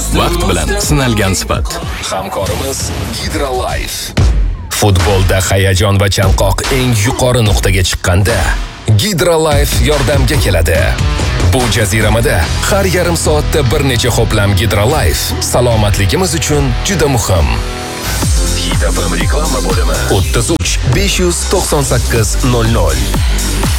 Vaqt bilan sinalgan sifat. Hamkorimiz Hydrolife. Futbolda hayajon va chanqoq eng yuqori nuqtaga chiqqanda Hydrolife yordamga keladi. Bu jaziramada har yarim soatda bir necha ho'plam Hydrolife salomatligimiz uchun juda muhim. Hit FM reklama bo'limi 33 598 00.